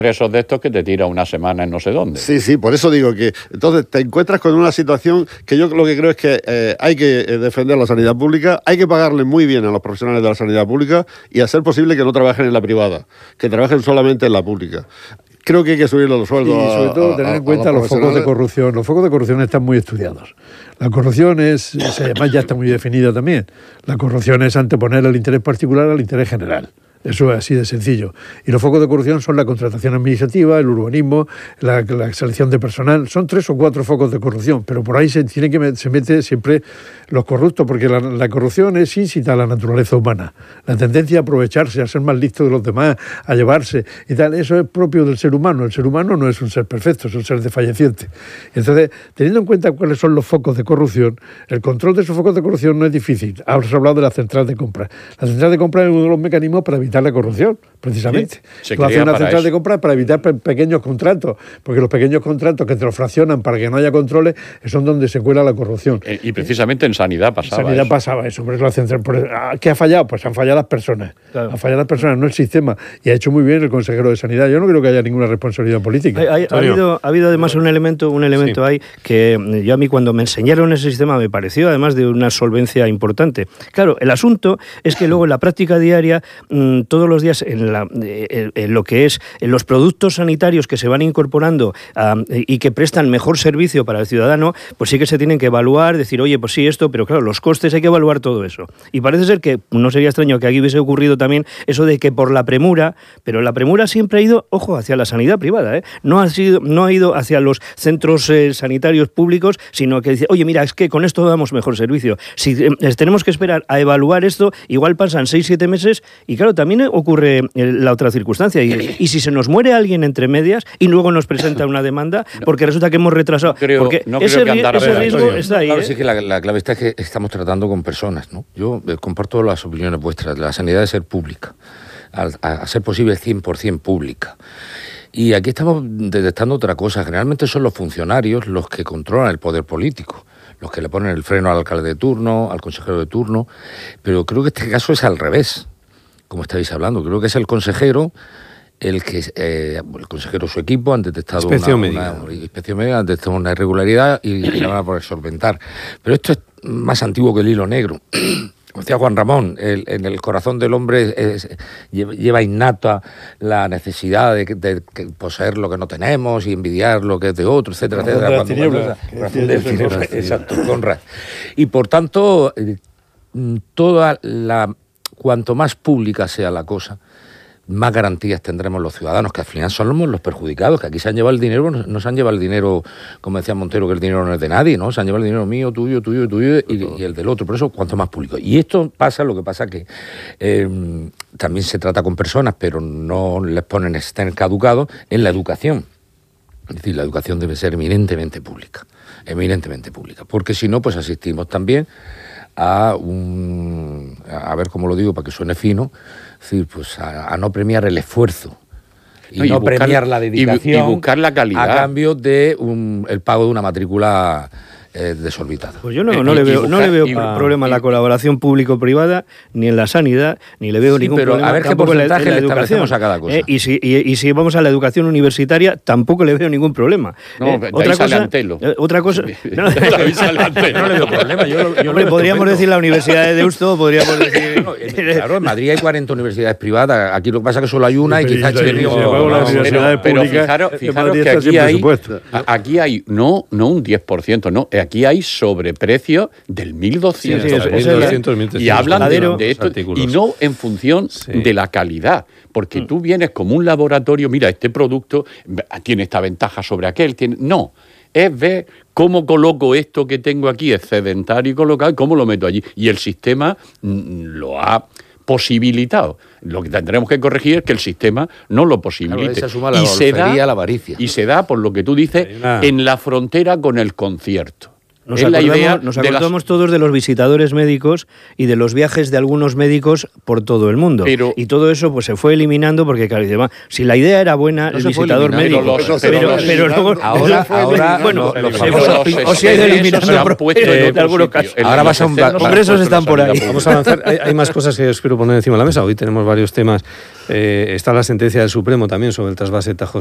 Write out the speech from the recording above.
presos de estos que te tira una semana en no sé dónde. Sí, por eso digo que entonces te encuentras con una situación que yo lo que creo es que hay que defender la sanidad pública, hay que pagarle muy bien a los profesionales de la sanidad pública y a ser posible que no trabajen en la privada, que trabajen solamente en la pública. Creo que hay que subirle los sueldos. Y sobre todo tener en cuenta los focos de corrupción. Los focos de corrupción están muy estudiados. La corrupción además ya está muy definida también. La corrupción es anteponer el interés particular al interés general. Eso es así de sencillo. Y los focos de corrupción son la contratación administrativa, el urbanismo, la selección de personal. Son 3 o 4 focos de corrupción, pero por ahí se mete siempre los corruptos, porque la corrupción es íncita a la naturaleza humana. La tendencia a aprovecharse, a ser más listo de los demás, a llevarse y tal, eso es propio del ser humano. El ser humano no es un ser perfecto, es un ser desfalleciente. Entonces, teniendo en cuenta cuáles son los focos de corrupción, el control de esos focos de corrupción no es difícil. Has hablado de la central de compra. La central de compra es uno de los mecanismos para evitar la corrupción, precisamente. Tú haces una central de compra para evitar pequeños contratos, porque los pequeños contratos que te los fraccionan para que no haya controles son donde se cuela la corrupción. Y precisamente en sanidad pasaba eso. Por eso la central, ¿qué ha fallado? Pues han fallado las personas. Claro. Han fallado las personas, no el sistema. Y ha hecho muy bien el consejero de Sanidad. Yo no creo que haya ninguna responsabilidad política. Ha habido además un elemento sí. Ahí que yo a mí cuando me enseñaron ese sistema me pareció además de una solvencia importante. Claro, el asunto es que luego en la práctica diaria todos los días en lo que es en los productos sanitarios que se van incorporando y que prestan mejor servicio para el ciudadano, pues sí que se tienen que evaluar, decir, oye, pues sí, esto, pero claro, los costes hay que evaluar todo eso. Y parece ser que no sería extraño que aquí hubiese ocurrido también eso de que por la premura, pero la premura siempre ha ido, ojo, hacia la sanidad privada, ¿eh? No ha ido hacia los centros sanitarios públicos, sino que dice, oye, mira, es que con esto damos mejor servicio. Si tenemos que esperar a evaluar esto, igual pasan 6-7 meses y claro, también ocurre la otra circunstancia. Y si se nos muere alguien entre medias y luego nos presenta una demanda, porque resulta que hemos retrasado. Porque ese riesgo está ahí. Claro, sí que la clave está que estamos tratando con personas, ¿no? Yo comparto las opiniones vuestras. La sanidad debe ser pública, a ser posible 100% pública. Y aquí estamos detectando otra cosa. Generalmente son los funcionarios los que controlan el poder político, los que le ponen el freno al alcalde de turno, al consejero de turno. Pero creo que este caso es al revés, como estáis hablando. Creo que es el consejero el consejero su equipo han detectado una inspección médica, han detectado una irregularidad y la van a poder solventar. Pero esto es más antiguo que el hilo negro. Como decía Juan Ramón, en el corazón del hombre lleva innata la necesidad de poseer lo que no tenemos y envidiar lo que es de otro, etcétera, etcétera. Exacto, Conrad. Y por tanto, cuanto más pública sea la cosa, más garantías tendremos los ciudadanos, que al final somos los perjudicados, que aquí se han llevado el dinero, no se han llevado el dinero, como decía Montero, que el dinero no es de nadie, ¿no? Se han llevado el dinero mío, tuyo y el del otro. Por eso, cuanto más público. Y esto pasa, lo que pasa que también se trata con personas, pero no les ponen estén caducados en la educación. Es decir, la educación debe ser eminentemente pública, porque si no, pues asistimos también a ver cómo lo digo para que suene fino, es decir, pues a no premiar el esfuerzo y no premiar la dedicación y buscar la calidad a cambio de el pago de una matrícula desorbitada. Pues yo no le veo problema en la colaboración público-privada, ni en la sanidad, ni le veo ningún problema. A ver qué porcentaje le establecemos a cada cosa. Y si vamos a la educación universitaria, tampoco le veo ningún problema. Otra cosa. No le veo problema. Podríamos decir la Universidad de Deusto, podríamos decir. Claro, en Madrid hay 40 universidades privadas. Aquí lo que pasa es que solo hay una y quizás. Pero fijaros que aquí hay no un 10%, no. Aquí hay sobreprecio del 1.200. Y hablan de esto, y no en función de la calidad. Porque tú vienes como un laboratorio, mira, este producto tiene esta ventaja sobre aquel. No, es ver cómo coloco esto que tengo aquí excedentario y colocado y cómo lo meto allí. Y el sistema lo ha posibilitado. Lo que tendremos que corregir es que el sistema no lo posibilite. Claro, se suma la avaricia. Y se da, por lo que tú dices, en la frontera con el concierto. Nos acordamos todos de los visitadores médicos y de los viajes de algunos médicos por todo el mundo. Y todo eso pues se fue eliminando porque, claro, si la idea era buena, el visitador médico... Pero luego... Bueno, o se ha ido eliminando en algunos casos. Ahora vas a un... Congresos están por ahí. Vamos a avanzar. Hay más cosas que os quiero poner encima de la mesa. Hoy tenemos varios temas. Está la sentencia del Supremo también sobre el trasvase Tajo